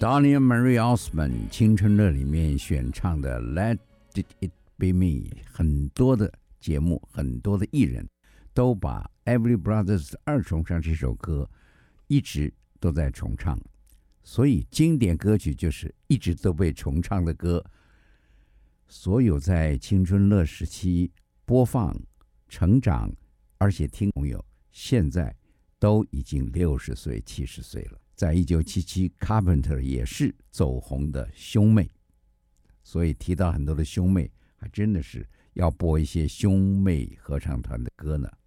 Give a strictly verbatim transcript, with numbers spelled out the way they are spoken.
Donny Marie Osmond 青春乐里面选唱的 Let It Be Me， 很多的节目，很多的艺人都把 Everly Brothers 二重唱这首歌一直都在重唱，所以经典歌曲就是一直都被重唱的歌。所有在青春乐时期播放、成长而且听朋友，现在都已经六十岁、七十岁了。在一九七七 Carpenter 也是走红的兄妹，所以提到很多的兄妹，还真的是要播一些兄妹合唱团的歌呢。